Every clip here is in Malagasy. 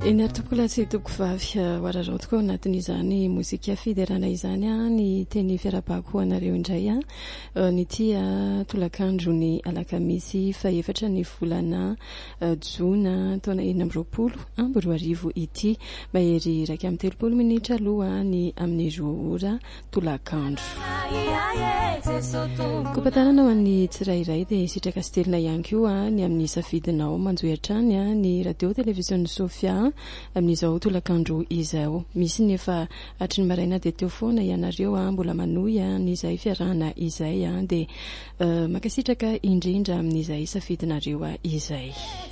Eny artokolasy toko vavy oararao tokoa anatin'izany mozika fiderana izany ny teny fiarabako anareo indray nyty tolakandro ny alakamisy faefatra ny volana jona taona 2020 ity mahery raika amby 30 minitra aloha ny amin'ny roa tolakandro kopatanana ho an'ny tsirairay dia sitraka stelina ihany koa ny amin'ny safidinao manjoetrany ny radio television Sofia amin'izao tolakandro izao misy nefa atriny maraina dia teo foana ianareo mbola manohy n'izay fiarahana izay dia makasitraka indrindra amin'izay safidinareo izay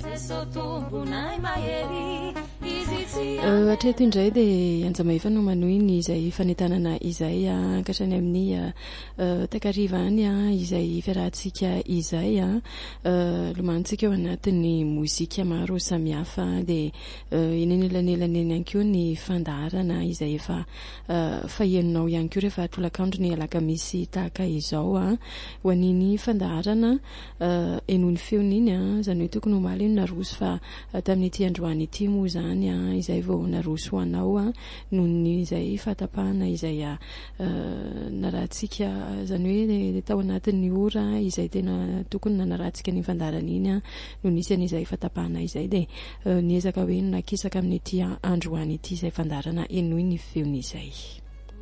atreto indray dia anjamaefa no manohy ny izay fanetanana izay ankatrany amin'ny takariva any izay fiarahantsika izay lomantsika eo anatin'ny mozika maro samihafa dia enenyelanelany ihany koa ny fandaharana izay efa fahenonao ihany koa rehefa tolakandro ny alakamisy tahaka izao ho an'iny fandaharana enony feon'iny izany hoe tokony omaly iny naroso fa tamin'ity androany ity moa zany izay vao naroso anao noho ny izay fahatapahana izay narahantsika izany hoe tao anatin'ny ora izay tena tokony narahantsika ny fandaharana iny noho nisy an'izay fahatapahana izay dia niezaka hoe nakisaka amin'ity androany ity izay fandaharana enoy ny feon'izay